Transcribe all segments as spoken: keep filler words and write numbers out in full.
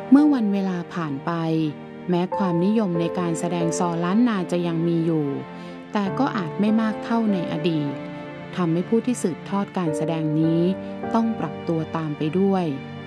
เมื่อวันเวลาผ่านไปแม้ความนิยมในการแสดงซอล้านนาจะยังมีอยู่แต่ก็อาจไม่มากเท่าในอดีตทำให้ผู้ที่สืบทอดการแสดงนี้ต้องปรับตัวตามไปด้วย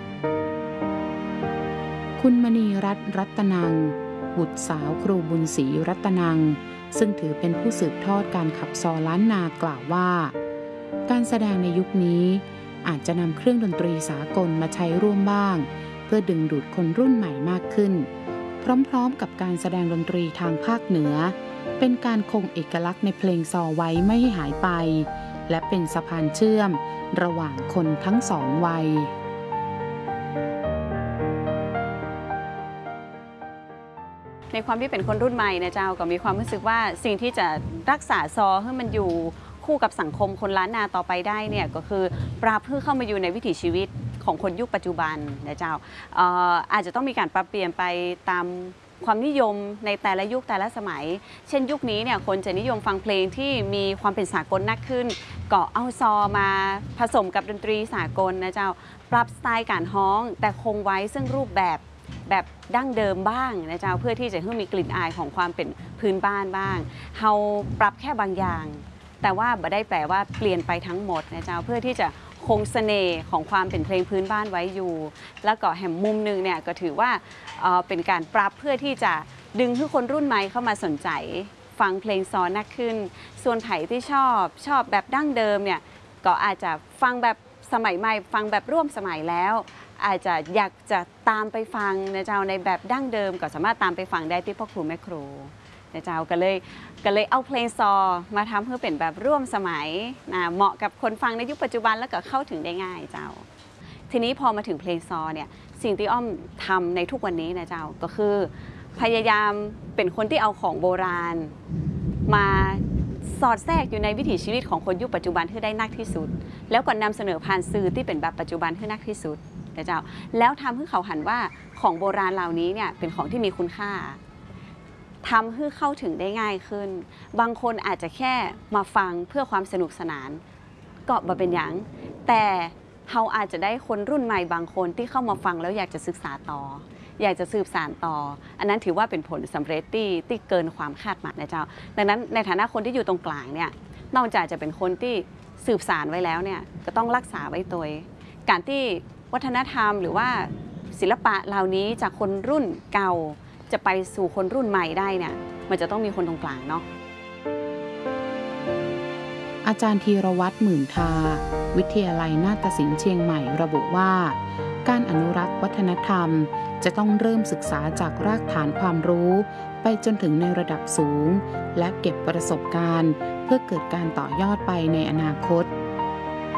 คุณมณีรัตน์รัตนังบุตรสาวครูบุญศรีรัตนังซึ่งถือเป็นผู้สืบทอดการขับซอล้านนากล่าวว่าการแสดงในยุคนี้อาจจะนำเครื่องดนตรีสากลมาใช้ร่วมบ้างเพื่อดึงดูดคนรุ่นใหม่มากขึ้นพร้อมๆกับการแสดงดนตรีทางภาคเหนือเป็นการคงเอกลักษณ์ในเพลงซอไว้ไม่ให้หายไปและเป็นสะพานเชื่อมระหว่างคนทั้งสองวัยในความที่เป็นคนรุ่นใหม่นะเจ้าก็มีความรู้สึกว่าสิ่งที่จะรักษาซอให้มันอยู่คู่กับสังคมคนล้านนาต่อไปได้เนี่ยก็คือปรับเพื่อเข้ามาอยู่ในวิถีชีวิตของคนยุคปัจจุบันนะเจ้า เอ่อ อาจจะต้องมีการปรับเปลี่ยนไปตามความนิยมในแต่ละยุคแต่ละสมัยเช่นยุคนี้เนี่ยคนจะนิยมฟังเพลงที่มีความเป็นสากลนักขึ้นก็เอาซอมาผสมกับดนตรีสากลนะเจ้าปรับสไตล์การฮ้องแต่คงไว้ซึ่งรูปแบบแบบดั้งเดิมบ้างนะเจ้าเพื่อที่จะให้มีกลิ่นอายของความเป็นพื้นบ้านบ้างเฮาปรับแค่บางอย่างแต่ว่าไม่ได้แปลว่าเปลี่ยนไปทั้งหมดนะเจ้าเพื่อที่จะคงเสน่ห์ของความเป็นเพลงพื้นบ้านไว้อยู่แล้วก็แห่งมุมหนึ่งเนี่ยก็ถือว่าเอ่อเป็นการปรับเพื่อที่จะดึงให้คนรุ่นใหม่เข้ามาสนใจฟังเพลงซอนักขึ้นส่วนไผ่ที่ชอบชอบแบบดั้งเดิมเนี่ยก็อาจจะฟังแบบสมัยใหม่ฟังแบบร่วมสมัยแล้วอาจจะอยากจะตามไปฟังนะเจ้าในแบบดั้งเดิมก็สามารถตามไปฟังได้ที่พ่อครูแม่ครูนะเจ้าก็เลยก็เลยเอาเพลงซอมาทำให้เป็นแบบร่วมสมัยนะเหมาะกับคนฟังในยุคปัจจุบันแล้วก็เข้าถึงได้ง่ายเจ้าทีนี้พอมาถึงเพลงซอเนี่ยสิ่งที่อ้อมทำในทุกวันนี้นะเจ้าก็คือพยายามเป็นคนที่เอาของโบราณมาสอดแทรกอยู่ในวิถีชีวิตของคนยุคปัจจุบันให้ได้นักที่สุดแล้วก็นำเสนอผ่านสื่อที่เป็นแบบปัจจุบันให้นักที่สุดนะเจ้าแล้วทำให้เขาหันว่าของโบราณเหล่านี้เนี่ยเป็นของที่มีคุณค่าทำให้เข้าถึงได้ง่ายขึ้นบางคนอาจจะแค่มาฟังเพื่อความสนุกสนานก็บ่เป็นหยังแต่เขาอาจจะได้คนรุ่นใหม่บางคนที่เข้ามาฟังแล้วอยากจะศึกษาต่ออยากจะสืบสานต่ออันนั้นถือว่าเป็นผลสำเร็จที่ที่เกินความคาดหมายนะเจ้าดังนั้นในฐานะคนที่อยู่ตรงกลางเนี่ยนอกจากจะเป็นคนที่สืบสานไว้แล้วเนี่ยก็ต้องรักษาไว้ตัวการที่วัฒนธรรมหรือว่าศิลปะเหล่านี้จากคนรุ่นเก่าจะไปสู่คนรุ่นใหม่ได้เนี่ยมันจะต้องมีคนตรงกลางเนาะอาจารย์ธีรวัตรหมื่นทาวิทยาลัยนาฏศิลป์เชียงใหม่ระบุว่าการอนุรักษ์วัฒนธรรมจะต้องเริ่มศึกษาจากรากฐานความรู้ไปจนถึงในระดับสูงและเก็บประสบการณ์เพื่อเกิดการต่อยอดไปในอนาคต